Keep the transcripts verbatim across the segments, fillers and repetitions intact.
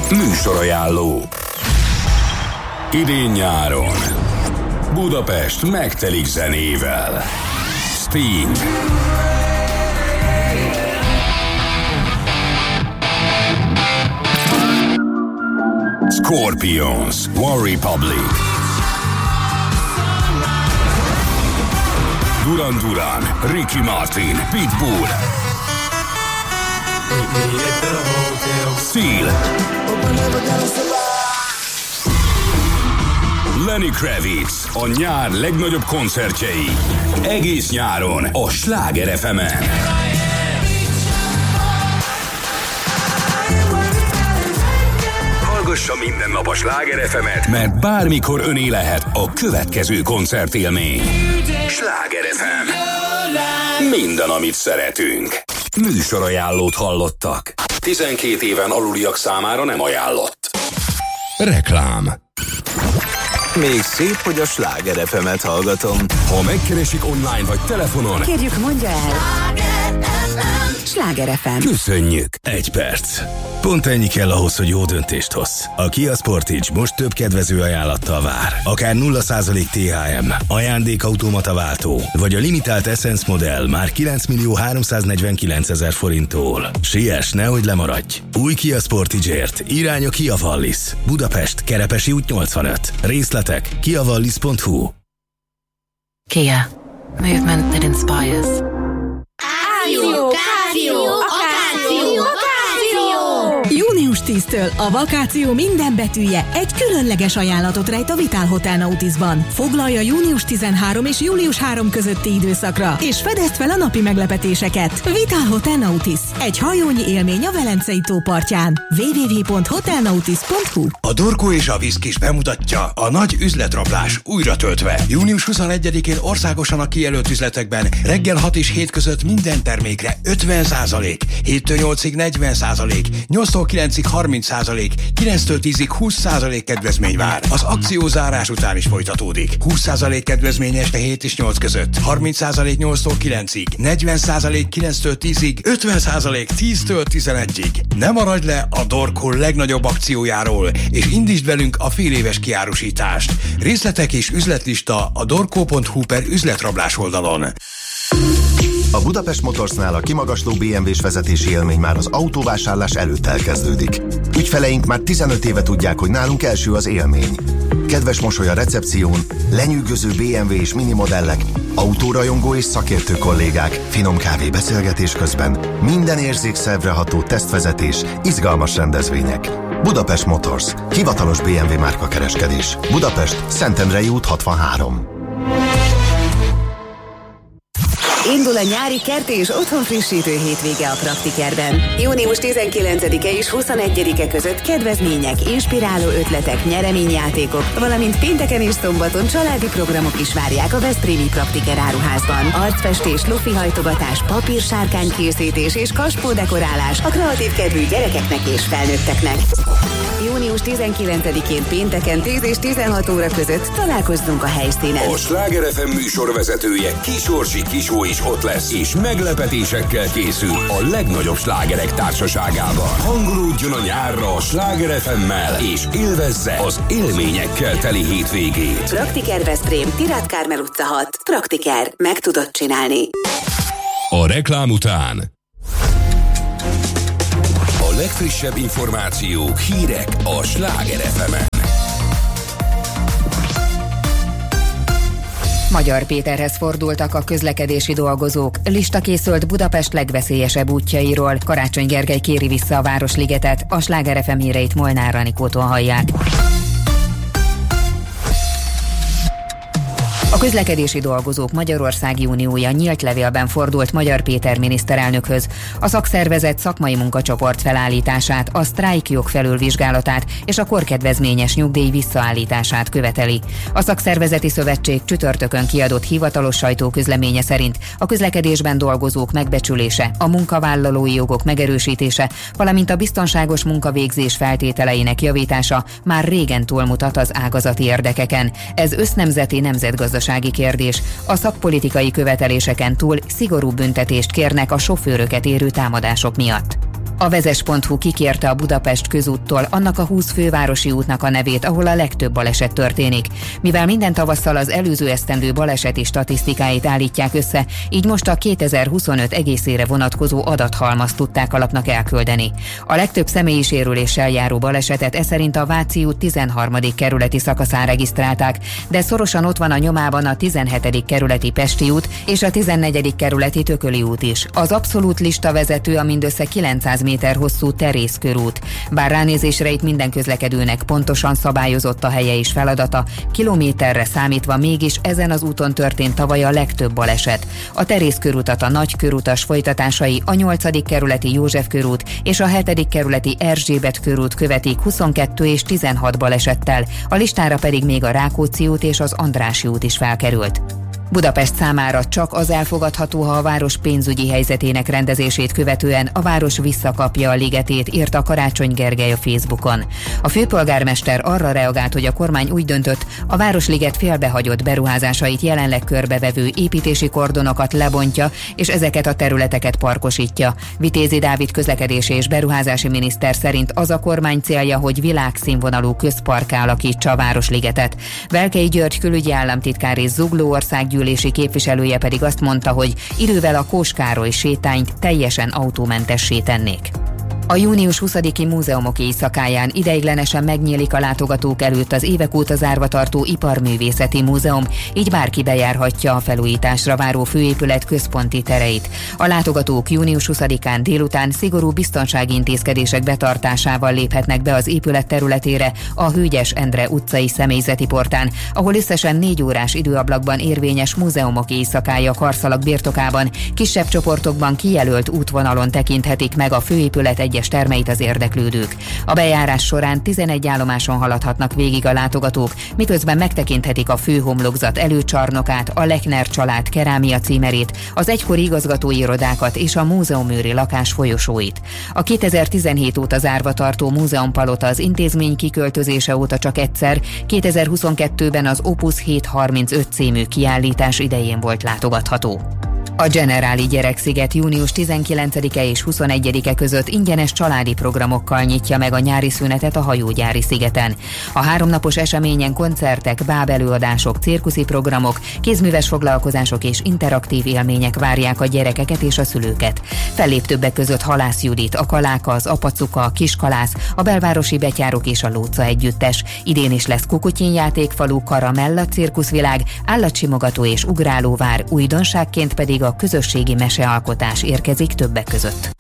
Műsorajánló. Idén-nyáron Budapest megtelik zenével. Sting, Scorpions, One Republic, Duran Duran, Ricky Martin, Pitbull, Seal, Lenny Kravitz, a nyár legnagyobb koncertjei. Egész nyáron a Sláger ef emen. Hallgassa minden nap a Sláger ef emet, mert bármikor öné lehet a következő koncertélmény. Sláger ef em. Minden, amit szeretünk. Műsorajánlót hallottak. tizenkét éven aluliak számára nem ajánlott. Reklám. Még szép, hogy a Sláger ef emet hallgatom. Ha megkeresik online vagy telefonon, kérjük, mondja el. Sláger ef em. Köszönjük. Egy perc. Pont ennyi kell ahhoz, hogy jó döntést hozz. A Kia Sportage most több kedvező ajánlattal vár. Akár nulla százalék té há em, ajándékautomata váltó, vagy a limitált Essence modell már kilenc millió háromszáznegyvenkilencezer forinttól. Siess, nehogy lemaradj! Új Kia Sportage-ért irány a Kia Wallis. Budapest, Kerepesi út nyolcvanöt. Részletek kia wallis pont hu. Kia. Movement that inspires. Áció, káció, akáció, akáció! június tíztől a vakáció minden betűje egy különleges ajánlatot rejt a Vitál Hotel Nautisban. Foglalja június tizenharmadika és július harmadika közötti időszakra, és fedezd fel a napi meglepetéseket. Vitál Hotel Nautis. Egy hajónyi élmény a Velencei tó partján. double-u double-u double-u pont hotel nautis pont hu. A Dorkó és a Viszkis bemutatja a nagy üzletrablás újra töltve. június huszonegyedikén országosan a kijelölt üzletekben reggel hat és hét között minden termékre ötven százalék, héttől nyolcig negyven százalék, nyolctól kilencig harminc százalék, kilenctől tízig húsz százalék kedvezmény vár. Az akció zárás után is folytatódik. húsz százalék kedvezmény este hét és nyolc között, harminc százalék nyolctól kilencig, negyven százalék kilenctől tízig, ötven százalék tíztől tizenegyig. Ne maradj le a Dorkó legnagyobb akciójáról, és indítsd velünk a féléves kiárusítást. Részletek és üzletlista a dorkó pont hu per üzletrablás oldalon. A Budapest Motorsnál a kimagasló bé em vés vezetési élmény már az autóvásárlás előtt elkezdődik. Ügyfeleink már tizenöt éve tudják, hogy nálunk első az élmény. Kedves mosoly a recepción, lenyűgöző bé em vé és mini modellek, autórajongó és szakértő kollégák, finom kávé beszélgetés közben, minden érzékszervre ható tesztvezetés, izgalmas rendezvények. Budapest Motors, hivatalos bé em vé márkakereskedés. Budapest, Szentendrei út hatvanhárom. Indul a nyári kerti és otthonfrissítő hétvége a Praktikerben. június tizenkilencedike és huszonegyedike között kedvezmények, inspiráló ötletek, nyereményjátékok, valamint pénteken és szombaton családi programok is várják a veszprémi Praktiker áruházban. Arcfestés, lufihajtogatás, papírsárkánykészítés és kaspódekorálás a kreatív kedvű gyerekeknek és felnőtteknek. június tizenkilencedikén pénteken tíz és tizenhat óra között találkozzunk a helyszínen. A Sláger ef em műsorvezetője Kisorsi Kisó is ott lesz, és meglepetésekkel készül a legnagyobb slágerek társaságában. Hangolódjon a nyárra a Sláger ef emmel, és élvezze az élményekkel teli hétvégét. Praktiker Veszprém, Tirát Kármel utca hat. Praktiker. Meg tudod csinálni. A reklám után a legfrissebb információk, hírek a Sláger ef emen. Magyar Péterhez fordultak a közlekedési dolgozók. Lista készült Budapest legveszélyesebb útjairól. Karácsony Gergely kéri vissza a Városligetet. A Sláger ef em híreit Molnár Anikótól hallják. A közlekedési dolgozók Magyarországi Uniója nyílt levélben fordult Magyar Péter miniszterelnökhöz. A szakszervezet szakmai munkacsoport felállítását, a sztrájkjog felülvizsgálatát és a korkedvezményes nyugdíj visszaállítását követeli. A szakszervezeti szövetség csütörtökön kiadott hivatalos sajtóközleménye szerint a közlekedésben dolgozók megbecsülése, a munkavállalói jogok megerősítése, valamint a biztonságos munkavégzés feltételeinek javítása már régen túlmutat az ágazati érdekeken. Ez össznemzeti nemzetgazdasági kérdés. A szakpolitikai követeléseken túl szigorú büntetést kérnek a sofőröket érő támadások miatt. A vezes pont hu kikérte a Budapest közúttól annak a húsz fővárosi útnak a nevét, ahol a legtöbb baleset történik. Mivel minden tavasszal az előző esztendő baleseti statisztikáit állítják össze, így most a kétezer-huszonöt egészére vonatkozó adathalmazt tudták alapnak elküldeni. A legtöbb személyi sérüléssel járó balesetet e szerint a Váci út tizenharmadik kerületi szakaszán regisztrálták, de szorosan ott van a nyomában a tizenhetedik kerületi Pesti út és a tizennegyedik kerületi Tököli út is. Az abszolút lista vezető a mindössze kilencszáz méter hosszú Terész körút. Bár ránézésre itt minden közlekedőnek pontosan szabályozott a helye és feladata, kilométerre számítva mégis ezen az úton történt tavaly a legtöbb baleset. A Terész körutat a nagy körutas folytatásai, a nyolcadik kerületi József körút és a hetedik kerületi Erzsébet körút követik huszonkettő és tizenhat balesettel, a listára pedig még a Rákóczi út és az Andrássy út is felkerült. Budapest számára csak az elfogadható, ha a város pénzügyi helyzetének rendezését követően a város visszakapja a ligetét, írta Karácsony Gergely a Facebookon. A főpolgármester arra reagált, hogy a kormány úgy döntött, a Városliget félbehagyott beruházásait jelenleg körbevevő építési kordonokat lebontja, és ezeket a területeket parkosítja. Vitézi Dávid közlekedési és beruházási miniszter szerint az a kormány célja, hogy világszínvonalú közparkká alakítsa a Városligetet. Velkei György külügyi államtitkár és Zugló országgyűlési képviselője pedig azt mondta, hogy idővel a Kós Károly sétányt teljesen autómentessé tennék. A június huszadiki múzeumok éjszakáján ideiglenesen megnyílik a látogatók előtt az évek óta zárva tartó Iparművészeti Múzeum, így bárki bejárhatja a felújításra váró főépület központi tereit. A látogatók június huszadikán délután szigorú biztonsági intézkedések betartásával léphetnek be az épület területére a Hőgyes Endre utcai személyzeti portán, ahol összesen négy órás időablakban érvényes múzeumok éjszakája Karszalag birtokában kisebb csoportokban kijelölt útvonalon tekinthetik meg a főépület egyes termeit az érdeklődők. A bejárás során tizenegy állomáson haladhatnak végig a látogatók, miközben megtekinthetik a főhomlokzat előcsarnokát, a Lechner család kerámia címerét, az egykori igazgatói irodákat és a múzeumőri lakás folyosóit. A kétezer-tizenhét óta zárva tartó múzeumpalota az intézmény kiköltözése óta csak egyszer, kétezer-huszonkettőben az Opus hétszázharmincöt című kiállítás idején volt látogatható. A Generáli Gyereksziget június tizenkilencedike és huszonegyedike között ingyenes családi programokkal nyitja meg a nyári szünetet a Hajógyári szigeten. A háromnapos eseményen koncertek, bábelőadások, cirkuszi programok, kézműves foglalkozások és interaktív élmények várják a gyerekeket és a szülőket. Fellép többek között Halász Judit, a Kaláka, az Apacuka, a Kiskalász, a Belvárosi Betyárok és a Lóca együttes. Idén is lesz Kukutyín játékfalu, Karamella cirkuszvilág, állatsimogató és ugrálóvár, újdonságként pedig a a közösségi mesealkotás érkezik többek között.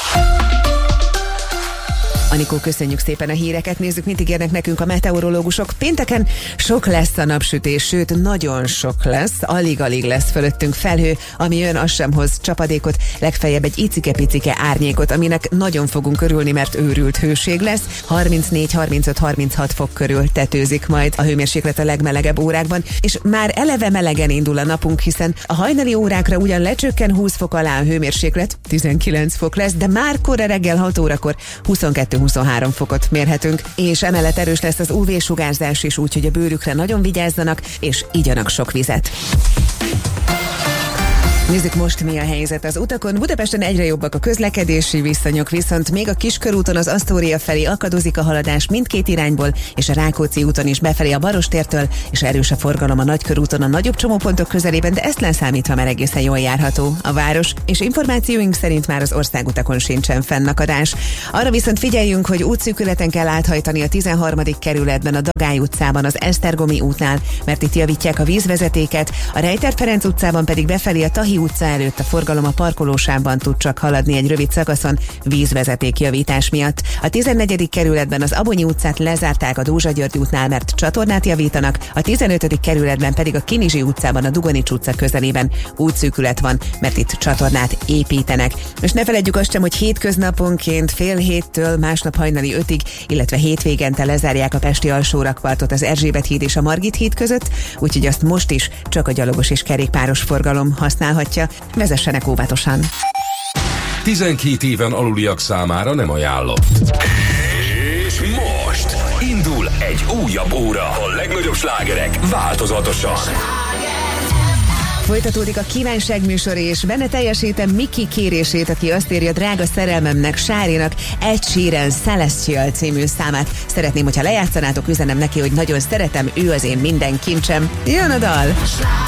Anikó, köszönjük szépen a híreket, nézzük, mit ígérnek nekünk a meteorológusok. Pénteken sok lesz a napsütés, sőt, nagyon sok lesz, alig-alig lesz fölöttünk felhő, ami jön, az sem hoz csapadékot, legfeljebb egy icike-picike árnyékot, aminek nagyon fogunk örülni, mert őrült hőség lesz. harmincnégy harmincöt harminchat fok körül tetőzik majd a hőmérséklet a legmelegebb órákban, és már eleve melegen indul a napunk, hiszen a hajnali órákra ugyan lecsökken húsz fok alá a hőmérséklet, tizenkilenc fok lesz, de már kora reggel hat órakor huszonkettő-huszonhárom fokot mérhetünk, és emellett erős lesz az ú vé-sugárzás is, úgyhogy a bőrükre nagyon vigyázzanak, és igyanak sok vizet. Nézzük most, mi a helyzet az utakon. Budapesten egyre jobbak a közlekedési viszonyok, viszont még a Kiskörúton az Asztória felé akadozik a haladás mindkét irányból, és a Rákóczi úton is befelé a Barostértől, és erős a forgalom a Nagykörúton a nagyobb csomópontok közelében, de ezt leszámítva már egészen jól járható a város, és információink szerint már az országutakon sincsen fennakadás. Arra viszont figyeljünk, hogy útszűkületen kell áthajtani a tizenharmadik kerületben a Dagály utcában az Esztergomi útnál, mert itt javítják a vízvezetéket, a Rejter Ferenc utcában pedig befelé a Tahi utca előtt a forgalom a parkolósávban tud csak haladni egy rövid szakaszon vízvezetékjavítás miatt. A tizennegyedik kerületben az Abonyi utcát lezárták a Dózsa György útnál, mert csatornát javítanak, a tizenötödik kerületben pedig a Kinizsi utcában a Dugonics utca közelében útszűkület van, mert itt csatornát építenek. És ne feledjük azt sem, hogy hétköznaponként fél héttől másnap hajnali ötig, illetve hétvégente lezárják a pesti alsórakpartot az Erzsébet híd és a Margit híd között, úgyhogy azt most is csak a gyalogos és kerékpáros forgalom használhatja. Vezessenek óvatosan! tizenkét éven aluliak számára nem ajánlott. És most indul egy újabb óra. A legnagyobb slágerek változatosan. Folytatódik a kívánság műsor, és benne teljesítem Miki kérését, aki azt írja drága szerelmemnek, Sárinak Ed Sheeran Celestial című számát. Szeretném, hogyha lejátszanátok, üzenem neki, hogy nagyon szeretem, ő az én minden kincsem. Jön a dal!